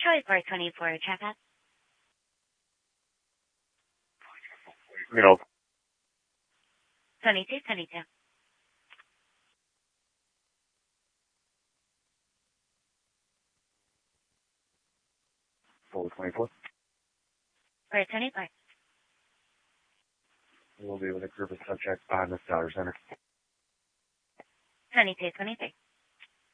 Troy 424, traffic. You know, 2222. 424. 424. We'll be with a group of subjects behind the Dollar Center. 2223.